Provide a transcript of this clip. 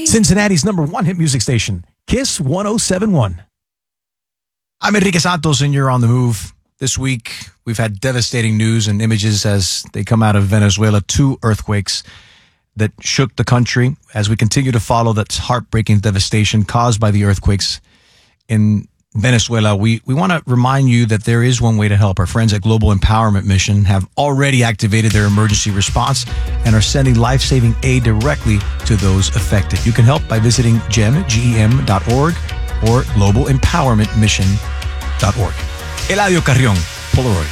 Cincinnati's #1 hit music station, Kiss 107.1. I'm Enrique Santos, and you're on the move. This week, we've had devastating news and images as they come out of Venezuela. 2 earthquakes that shook the country. As we continue to follow that heartbreaking devastation caused by the earthquakes in Venezuela, we want to remind you that there is one way to help. Our friends at Global Empowerment Mission have already activated their emergency response and are sending life-saving aid directly to those affected. You can help by visiting gem.org or globalempowermentmission.org. Eladio Carrión, Polaroid.